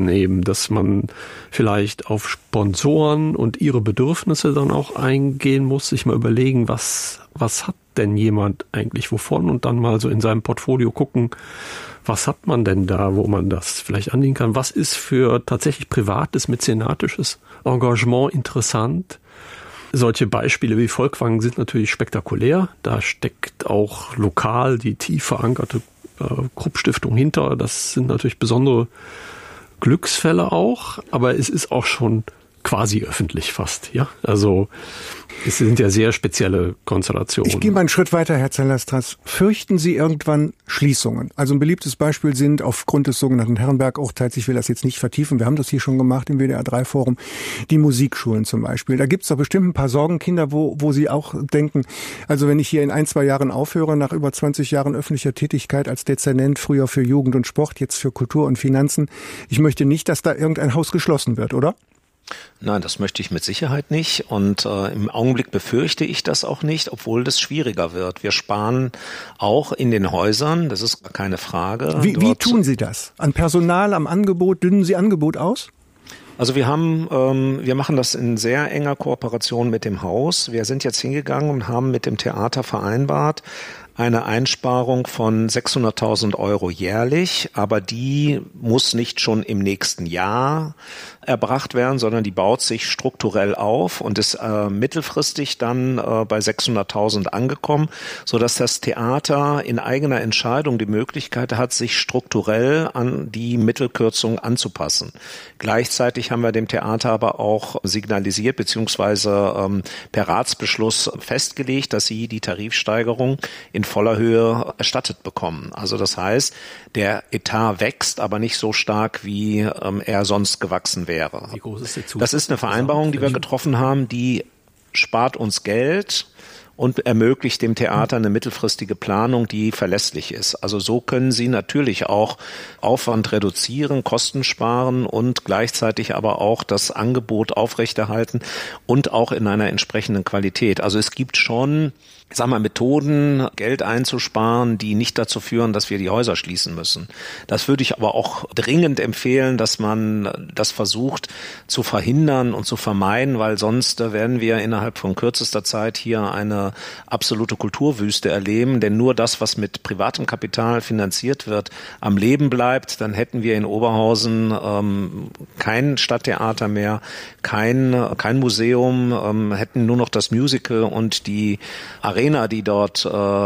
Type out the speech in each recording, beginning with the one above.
Aspekten eben, dass man vielleicht auf Sponsoren und ihre Bedürfnisse dann auch eingehen muss, sich mal überlegen, was hat denn jemand eigentlich wovon und dann mal so in seinem Portfolio gucken, was hat man denn da, wo man das vielleicht anlegen kann? Was ist für tatsächlich privates, mäzenatisches Engagement interessant? Solche Beispiele wie Volkwang sind natürlich spektakulär. Da steckt auch lokal die tief verankerte Krupp-Stiftung hinter. Das sind natürlich besondere Glücksfälle auch, aber es ist auch schon quasi öffentlich fast, ja. Also es sind ja sehr spezielle Konstellationen. Ich gehe mal einen Schritt weiter, Herr Zellastras. Fürchten Sie irgendwann Schließungen? Also ein beliebtes Beispiel sind aufgrund des sogenannten Herrenberg-Urteils, ich will das jetzt nicht vertiefen, wir haben das hier schon gemacht im WDR-3-Forum, die Musikschulen zum Beispiel. Da gibt es doch bestimmt ein paar Sorgenkinder, wo Sie auch denken, also wenn ich hier in 1-2 Jahren aufhöre, nach über 20 Jahren öffentlicher Tätigkeit als Dezernent, früher für Jugend und Sport, jetzt für Kultur und Finanzen, ich möchte nicht, dass da irgendein Haus geschlossen wird, oder? Nein, das möchte ich mit Sicherheit nicht und im Augenblick befürchte ich das auch nicht, obwohl das schwieriger wird. Wir sparen auch in den Häusern, das ist keine Frage. Wie tun Sie das? An Personal, am Angebot, dünnen Sie Angebot aus? Also wir machen das in sehr enger Kooperation mit dem Haus. Wir sind jetzt hingegangen und haben mit dem Theater vereinbart, eine Einsparung von 600.000 Euro jährlich, aber die muss nicht schon im nächsten Jahr erbracht werden, sondern die baut sich strukturell auf und ist mittelfristig dann bei 600.000 angekommen, sodass das Theater in eigener Entscheidung die Möglichkeit hat, sich strukturell an die Mittelkürzung anzupassen. Gleichzeitig haben wir dem Theater aber auch signalisiert beziehungsweise per Ratsbeschluss festgelegt, dass sie die Tarifsteigerung in voller Höhe erstattet bekommen. Also das heißt, der Etat wächst, aber nicht so stark, wie er sonst gewachsen wäre. Wie groß ist der Zug? Das ist eine Vereinbarung, die wir getroffen haben, die spart uns Geld und ermöglicht dem Theater eine mittelfristige Planung, die verlässlich ist. Also so können Sie natürlich auch Aufwand reduzieren, Kosten sparen und gleichzeitig aber auch das Angebot aufrechterhalten und auch in einer entsprechenden Qualität. Also es gibt schon, Methoden, Geld einzusparen, die nicht dazu führen, dass wir die Häuser schließen müssen. Das würde ich aber auch dringend empfehlen, dass man das versucht zu verhindern und zu vermeiden, weil sonst werden wir innerhalb von kürzester Zeit hier eine absolute Kulturwüste erleben. Denn nur das, was mit privatem Kapital finanziert wird, am Leben bleibt, dann hätten wir in Oberhausen kein Stadttheater mehr, kein Museum, hätten nur noch das Musical und die Arena, die dort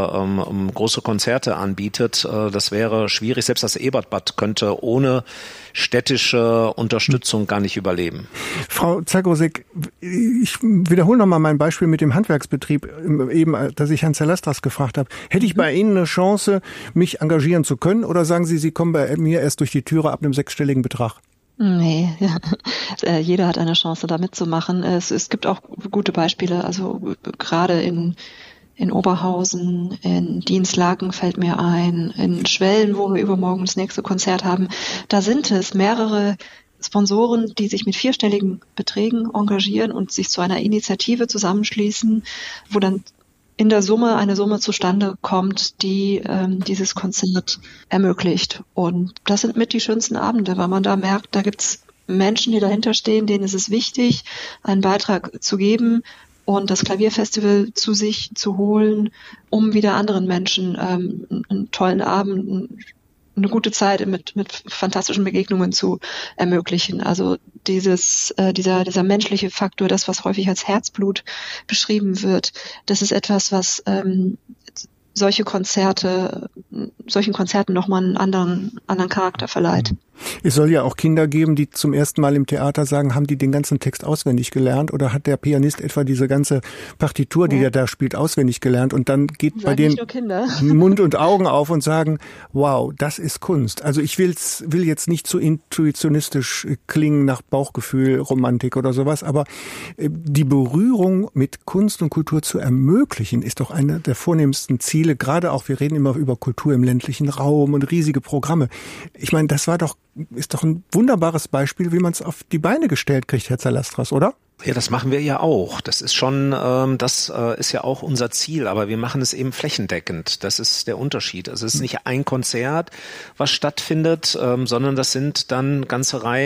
große Konzerte anbietet. Das wäre schwierig. Selbst das Ebertbad könnte ohne städtische Unterstützung gar nicht überleben. Frau Zagrosek, ich wiederhole nochmal mein Beispiel mit dem Handwerksbetrieb, eben, dass ich Herrn Zellastras gefragt habe. Hätte ich bei Ihnen eine Chance, mich engagieren zu können, oder sagen Sie, Sie kommen bei mir erst durch die Türe ab einem 6-stelligen Betrag? Nee, ja. Jeder hat eine Chance, da mitzumachen. Es gibt auch gute Beispiele, also gerade in Oberhausen, in Dienstlaken fällt mir ein, in Schwelm, wo wir übermorgen das nächste Konzert haben. Da sind es mehrere Sponsoren, die sich mit 4-stelligen Beträgen engagieren und sich zu einer Initiative zusammenschließen, wo dann in der Summe eine Summe zustande kommt, die dieses Konzert ermöglicht. Und das sind mit die schönsten Abende, weil man da merkt, da gibt's Menschen, die dahinter stehen, denen ist es wichtig, einen Beitrag zu geben und das Klavierfestival zu sich zu holen, um wieder anderen Menschen einen tollen Abend, eine gute Zeit mit fantastischen Begegnungen zu ermöglichen. Also dieser menschliche Faktor, das, was häufig als Herzblut beschrieben wird, das ist etwas, was solchen Konzerten nochmal einen anderen Charakter verleiht. Es soll ja auch Kinder geben, die zum ersten Mal im Theater sagen, haben die den ganzen Text auswendig gelernt oder hat der Pianist etwa diese ganze Partitur, die er da spielt, auswendig gelernt und dann geht bei denen Mund und Augen auf und sagen, wow, das ist Kunst. Also ich will jetzt nicht zu intuitionistisch klingen nach Bauchgefühl, Romantik oder sowas, aber die Berührung mit Kunst und Kultur zu ermöglichen, ist doch einer der vornehmsten Ziele, gerade auch, wir reden immer über Kultur im ländlichen Raum und riesige Programme. Ich meine, das ist doch ein wunderbares Beispiel, wie man es auf die Beine gestellt kriegt, Herr Zellastras, oder? Ja, das machen wir ja auch. Das ist schon, das ist ja auch unser Ziel, aber wir machen es eben flächendeckend. Das ist der Unterschied. Also es ist nicht ein Konzert, was stattfindet, sondern das sind dann ganze Reihen